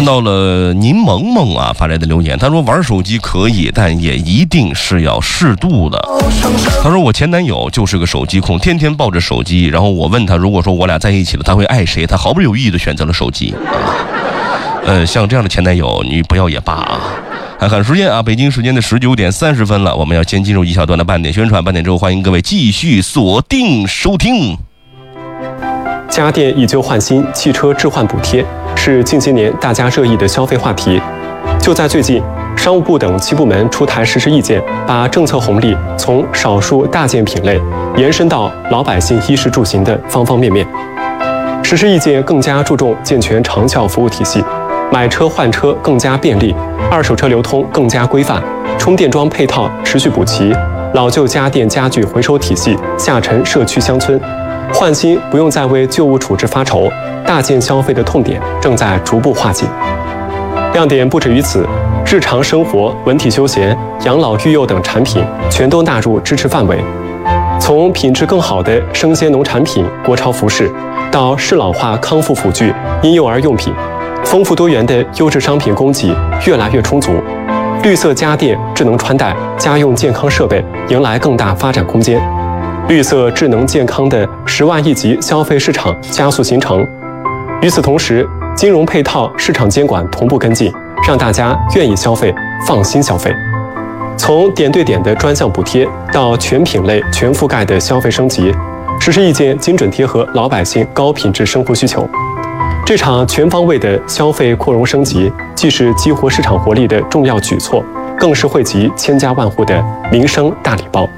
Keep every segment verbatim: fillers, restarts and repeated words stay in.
看到了柠萌萌啊发来的留言，他说玩手机可以，但也一定是要适度的。他说我前男友就是个手机控，天天抱着手机，然后我问他，如果说我俩在一起了，他会爱谁？他毫不犹豫地选择了手机。呃，像这样的前男友，你不要也罢啊。看看时间啊，北京时间的十九点三十分了，我们要先进入一小段的半点宣传，半点之后欢迎各位继续锁定收听。 家电以旧换新，汽车置换补贴是近些年大家热议的消费话题。就在最近，商务部等七部门出台实施意见，把政策红利从少数大件品类延伸到老百姓衣食住行的方方面面。实施意见更加注重健全长效服务体系，买车换车更加便利，二手车流通更加规范，充电桩配套持续补齐，老旧家电家具回收体系下沉社区乡村，换新不用再为旧物处置发愁，大件消费的痛点正在逐步化解。亮点不止于此，日常生活、文体休闲、养老育幼等产品全都纳入支持范围。从品质更好的生鲜农产品、国潮服饰，到适老化康复辅具、婴幼儿用品，丰富多元的优质商品供给越来越充足。绿色家电、智能穿戴、家用健康设备迎来更大发展空间。绿色智能健康的十万亿级消费市场加速形成。与此同时，金融配套、市场监管同步跟进，让大家愿意消费、放心消费。从点对点的专项补贴到全品类、全覆盖的消费升级，实施意见精准贴合老百姓高品质生活需求。这场全方位的消费扩容升级，既是激活市场活力的重要举措，更是惠及千家万户的民生大礼包。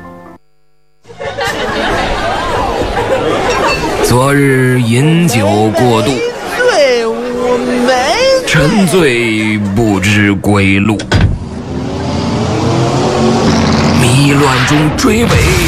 昨日饮酒过度， 醉我没沉醉不知归路，迷乱中追尾，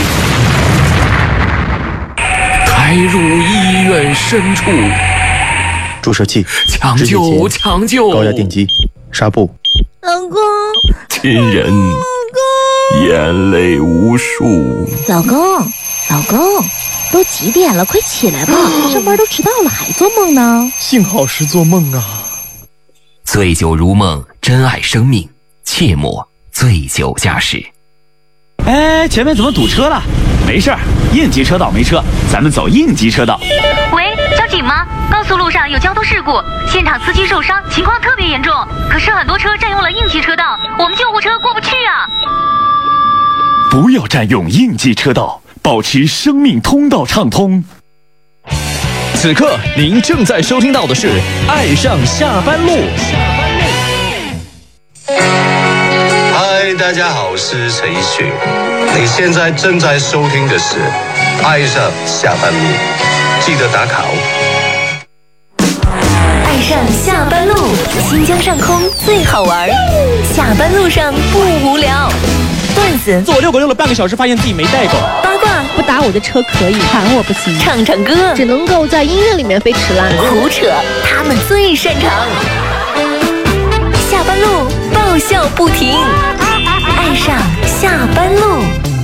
抬入医院深处， 注射器、 抢救抢救， 高压电击、纱布。 老公， 亲人眼泪无数。 老公，老公，都几点了？快起来吧，上班都迟到了，还做梦呢。 幸好是做梦啊。 醉酒如梦，珍爱生命，切莫醉酒驾驶。 哎，前面怎么堵车了？没事儿，应急车道没车，咱们走应急车道。 喂，交警吗？高速路上有交通事故，现场司机受伤，情况特别严重，可是很多车占用了应急车道，我们救护车过不去啊。 不要占用应急车道，保持生命通道畅通。 此刻您正在收听到的是《爱上下班路》。 嗨，大家好，我是陈奕迅。你现在正在收听的是《爱上下班路》，记得打卡哦。 爱上下班路，新疆上空最好玩，下班路上不无聊。段子， 坐六个溜了半个小时，发现自己没带够。 八卦， 不打我的车可以，喊我不行。 唱唱歌， 只能够在音乐里面飞驰啦。 胡扯，他们最擅长。下班路爆笑不停，爱上下班路。